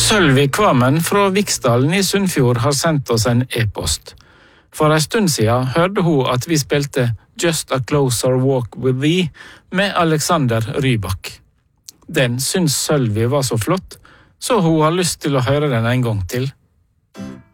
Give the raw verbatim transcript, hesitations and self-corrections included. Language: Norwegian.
Sølvi Kvammen fra Viksdalen i Sunnfjord har sendt oss en e-post. For en stund siden hørte hun at vi spilte Just a Closer Walk with Thee med Alexander Rybak. Den syns Sølvi var så flott, så hun har lyst til å høre den en gang til.